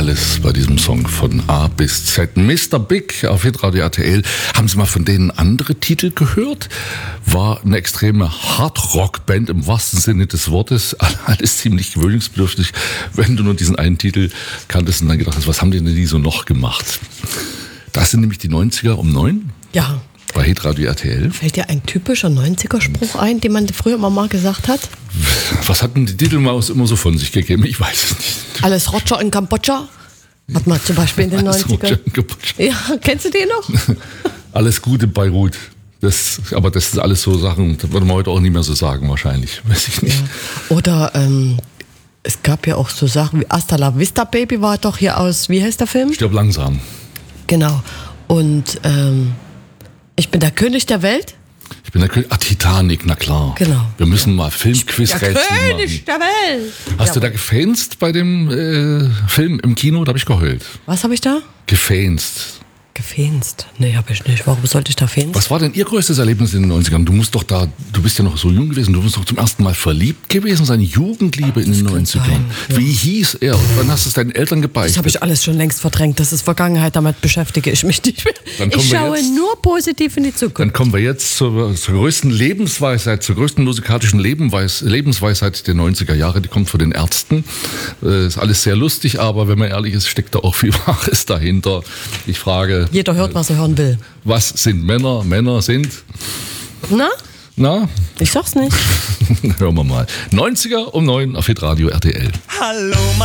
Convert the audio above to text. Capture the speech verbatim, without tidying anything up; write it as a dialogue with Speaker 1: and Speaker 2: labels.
Speaker 1: alles bei diesem Song von A bis Z. Mister Big auf Hitradio R T L. Haben Sie mal von denen andere Titel gehört? War eine extreme Hardrock-Band im wahrsten Sinne des Wortes. Alles ziemlich gewöhnungsbedürftig, wenn du nur diesen einen Titel kanntest und dann gedacht hast, was haben die denn die so noch gemacht? Das sind nämlich die neunziger um neun.
Speaker 2: Ja.
Speaker 1: Bei Hitradio R T L.
Speaker 2: Fällt dir ein typischer neunziger-Spruch ein, den man früher immer mal gesagt hat?
Speaker 1: Was hatten die Titelmaus immer so von sich gegeben? Ich weiß es nicht.
Speaker 2: Alles Roger in Kambodscha? Hat man zum Beispiel in den
Speaker 1: Alles
Speaker 2: neunzigern.
Speaker 1: Roger in Kambodscha.
Speaker 2: Ja, kennst du den noch?
Speaker 1: Alles Gute Beirut. Das, aber das sind alles so Sachen, das würde man heute auch nicht mehr so sagen wahrscheinlich. Weiß ich nicht.
Speaker 2: Ja. Oder ähm, es gab ja auch so Sachen wie Hasta la Vista Baby war doch hier aus, wie heißt der Film?
Speaker 1: Stirb langsam.
Speaker 2: Genau. Und ähm, ich bin der König der Welt.
Speaker 1: Ich bin der König. Ah, Titanic, na klar.
Speaker 2: Genau.
Speaker 1: Wir müssen mal Filmquiz-Rätsel machen.
Speaker 2: König der Welt.
Speaker 1: Hast
Speaker 2: ja.
Speaker 1: du da gefänzt bei dem äh, Film im Kino? Da habe ich geheult.
Speaker 2: Was habe ich da?
Speaker 1: Gefänzt.
Speaker 2: Gefänzt? Nee, habe ich nicht. Warum sollte ich da fänzen?
Speaker 1: Was war denn Ihr größtes Erlebnis in den neunzigern? Du musst doch da, du bist ja noch so jung gewesen, du musst doch zum ersten Mal verliebt gewesen sein, Jugendliebe in den neunzigern.
Speaker 2: sein, ja.
Speaker 1: Wie hieß er? Und wann hast du es deinen Eltern gebeichtet?
Speaker 2: Das habe ich alles schon längst verdrängt. Das ist Vergangenheit, damit beschäftige ich mich nicht mehr.
Speaker 1: Dann kommen
Speaker 2: Ich
Speaker 1: wir
Speaker 2: schaue
Speaker 1: jetzt-
Speaker 2: nur positiv in die Zukunft.
Speaker 1: Dann kommen wir jetzt zur, zur größten Lebensweisheit, zur größten musikalischen Lebenweis, Lebensweisheit der neunziger Jahre. Die kommt von den Ärzten. Äh, ist alles sehr lustig, aber wenn man ehrlich ist, steckt da auch viel Wahres dahinter. Ich frage,
Speaker 2: Jeder hört, was er hören will.
Speaker 1: was sind Männer? Männer sind,
Speaker 2: Na?
Speaker 1: na,
Speaker 2: Ich sag's nicht.
Speaker 1: hören wir mal. neunziger um neun auf Hitradio R T L.
Speaker 3: Hallo,